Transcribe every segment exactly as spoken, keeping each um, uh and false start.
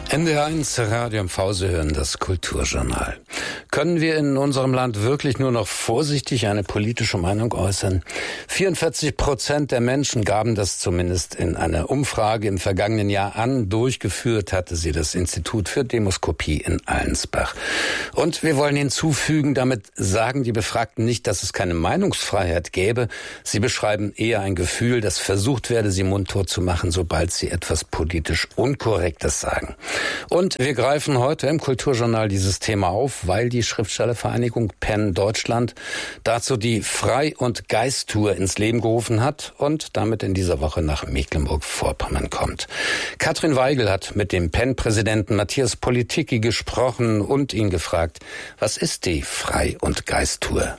N D R eins Radio M V, Sie hören das Kulturjournal. Können wir in unserem Land wirklich nur noch vorsichtig eine politische Meinung äußern? vierundvierzig Prozent der Menschen gaben das zumindest in einer Umfrage im vergangenen Jahr an. Durchgeführt hatte sie das Institut für Demoskopie in Allensbach. Und wir wollen hinzufügen, damit sagen die Befragten nicht, dass es keine Meinungsfreiheit gäbe. Sie beschreiben eher ein Gefühl, das versucht werde, sie mundtot zu machen, sobald sie etwas politisch Unkorrektes sagen. Und wir greifen heute im Kulturjournal dieses Thema auf, weil die Schriftstellervereinigung Penn Deutschland dazu die Frei- und Geist-Tour ins Leben gerufen hat und damit in dieser Woche nach Mecklenburg-Vorpommern kommt. Katrin Weigel hat mit dem Penn-Präsidenten Matthias Politicki gesprochen und ihn gefragt, was ist die Frei- und Geist-Tour?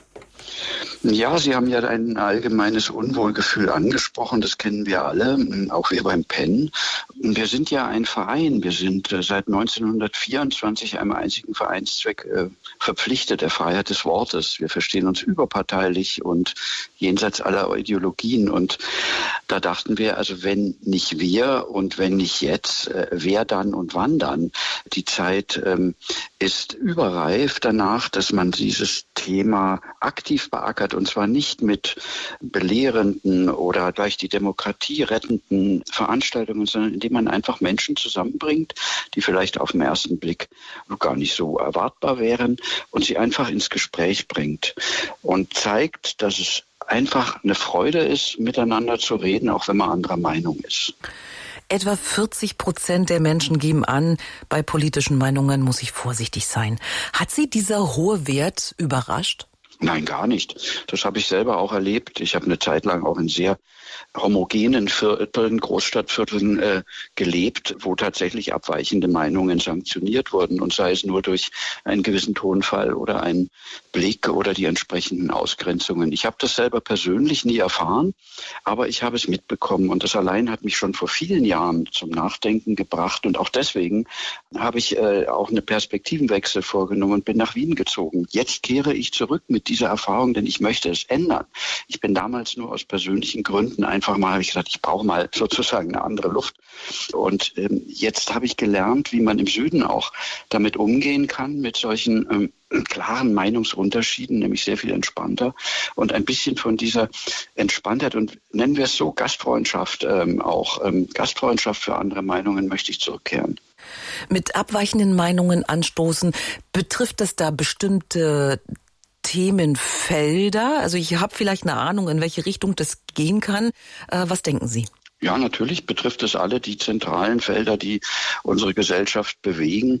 Ja, Sie haben ja ein allgemeines Unwohlgefühl angesprochen, das kennen wir alle, auch wir beim Penn. Wir sind ja ein Verein, wir sind seit neunzehnhundertvierundzwanzig einem einzigen Vereinszweck äh, verpflichtet, der Freiheit des Wortes. Wir verstehen uns überparteilich und jenseits aller Ideologien. Und da dachten wir, also wenn nicht wir und wenn nicht jetzt, äh, wer dann und wann dann? Die Zeit ähm, ist überreif danach, dass man dieses Thema aktiv beackert, und zwar nicht mit belehrenden oder gleich die Demokratie rettenden Veranstaltungen, sondern indem man einfach Menschen zusammenbringt, die vielleicht auf den ersten Blick gar nicht so erwartbar wären, und sie einfach ins Gespräch bringt und zeigt, dass es einfach eine Freude ist, miteinander zu reden, auch wenn man anderer Meinung ist. Etwa vierzig Prozent der Menschen geben an, bei politischen Meinungen muss ich vorsichtig sein. Hat Sie dieser hohe Wert überrascht? Nein, gar nicht. Das habe ich selber auch erlebt. Ich habe eine Zeit lang auch in sehr homogenen Vierteln, Großstadtvierteln äh, gelebt, wo tatsächlich abweichende Meinungen sanktioniert wurden, und sei es nur durch einen gewissen Tonfall oder einen Blick oder die entsprechenden Ausgrenzungen. Ich habe das selber persönlich nie erfahren, aber ich habe es mitbekommen, und das allein hat mich schon vor vielen Jahren zum Nachdenken gebracht, und auch deswegen habe ich äh, auch eine Perspektivenwechsel vorgenommen und bin nach Wien gezogen. Jetzt kehre ich zurück mit dieser Erfahrung, denn ich möchte es ändern. Ich bin damals nur aus persönlichen Gründen einfach mal, habe ich gesagt, ich brauche mal sozusagen eine andere Luft. Und ähm, jetzt habe ich gelernt, wie man im Süden auch damit umgehen kann, mit solchen ähm, klaren Meinungsunterschieden, nämlich sehr viel entspannter, und ein bisschen von dieser Entspanntheit und nennen wir es so Gastfreundschaft, ähm, auch ähm, Gastfreundschaft für andere Meinungen möchte ich zurückkehren. Mit abweichenden Meinungen anstoßen, betrifft es da bestimmte Themenfelder? Also ich habe vielleicht eine Ahnung, in welche Richtung das gehen kann. Äh, was denken Sie? Ja, natürlich betrifft es alle die zentralen Felder, die unsere Gesellschaft bewegen,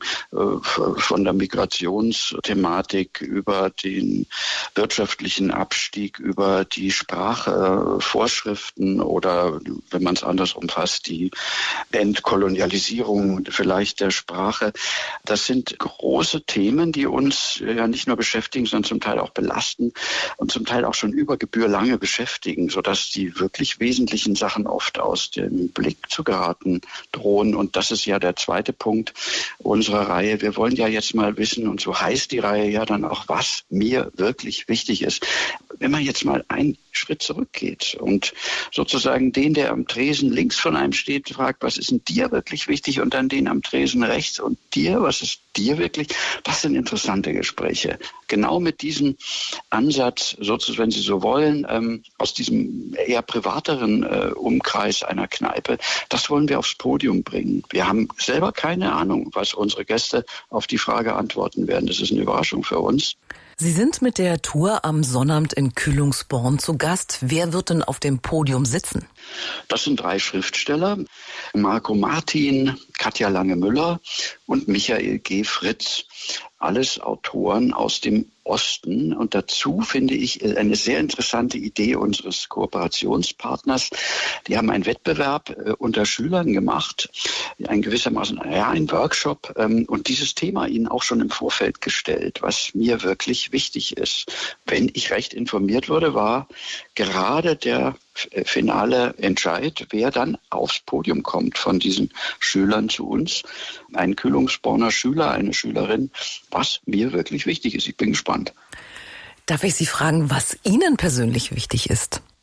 von der Migrationsthematik über den wirtschaftlichen Abstieg, über die Sprachvorschriften oder, wenn man es anders umfasst, die Entkolonialisierung vielleicht der Sprache. Das sind große Themen, die uns ja nicht nur beschäftigen, sondern zum Teil auch belasten und zum Teil auch schon über Gebühr lange beschäftigen, sodass die wirklich wesentlichen Sachen oft aus dem Blick zu geraten drohen. Und das ist ja der zweite Punkt unserer Reihe. Wir wollen ja jetzt mal wissen, und so heißt die Reihe ja dann auch, was mir wirklich wichtig ist. Wenn man jetzt mal einen Schritt zurückgeht und sozusagen den, der am Tresen links von einem steht, fragt, was ist denn dir wirklich wichtig, und dann den am Tresen rechts und dir, was ist dir wirklich? Das sind interessante Gespräche. Genau mit diesem Ansatz, sozusagen, wenn Sie so wollen, ähm, aus diesem eher privateren äh, Umkreis einer Kneipe, das wollen wir aufs Podium bringen. Wir haben selber keine Ahnung, was unsere Gäste auf die Frage antworten werden. Das ist eine Überraschung für uns. Sie sind mit der Tour am Sonnabend in Kühlungsborn zu Gast. Wer wird denn auf dem Podium sitzen? Das sind drei Schriftsteller: Marco Martin, Katja Lange-Müller und Michael G. Fritz. Alles Autoren aus dem Osten. Und dazu finde ich eine sehr interessante Idee unseres Kooperationspartners. Die haben einen Wettbewerb äh, unter Schülern gemacht, ein gewissermaßen ja, ein Workshop, ähm, und dieses Thema ihnen auch schon im Vorfeld gestellt, was mir wirklich wichtig ist. Wenn ich recht informiert wurde, war gerade der finale Entscheid, wer dann aufs Podium kommt von diesen Schülern zu uns. Ein Kühlungsborner Schüler, eine Schülerin, was mir wirklich wichtig ist. Ich bin gespannt. Darf ich Sie fragen, was Ihnen persönlich wichtig ist?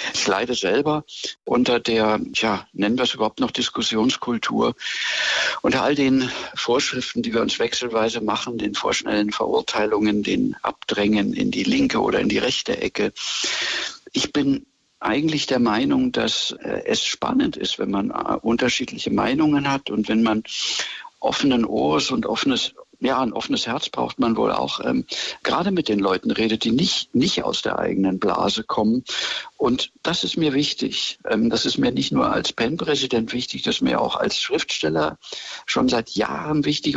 Ich leide selber unter der, ja, nennen wir es überhaupt noch Diskussionskultur, unter all den Vorschriften, die wir uns wechselweise machen, den vorschnellen Verurteilungen, den Abdrängen in die linke oder in die rechte Ecke. Ich bin eigentlich der Meinung, dass äh, es spannend ist, wenn man äh, unterschiedliche Meinungen hat und wenn man offenen Ohrs und offenes, ja, ein offenes Herz braucht man wohl auch, ähm, gerade mit den Leuten redet, die nicht, nicht aus der eigenen Blase kommen. Und das ist mir wichtig. Ähm, das ist mir nicht nur als P E N-Präsident wichtig, das ist mir auch als Schriftsteller schon seit Jahren wichtig.